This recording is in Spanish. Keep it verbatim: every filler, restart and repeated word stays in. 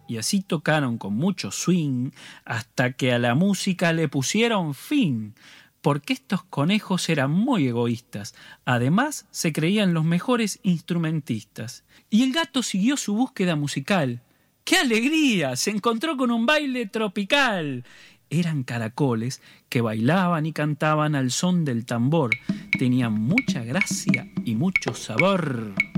y así tocaron con mucho swing hasta que a la música le pusieron fin, porque estos conejos eran muy egoístas. Además, se creían los mejores instrumentistas. Y el gato siguió su búsqueda musical. ¡Qué alegría! Se encontró con un baile tropical. Eran caracoles que bailaban y cantaban al son del tambor. Tenían mucha gracia y mucho sabor.